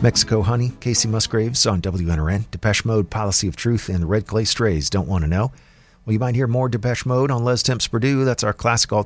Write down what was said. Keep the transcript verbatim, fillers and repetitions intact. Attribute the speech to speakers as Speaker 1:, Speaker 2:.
Speaker 1: Mexico Honey, Casey Musgraves on W N R N, Depeche Mode, Policy of Truth, and the Red Clay Strays, Don't Want to Know. Well, you might hear more Depeche Mode on Les Temps Purdue. That's our classic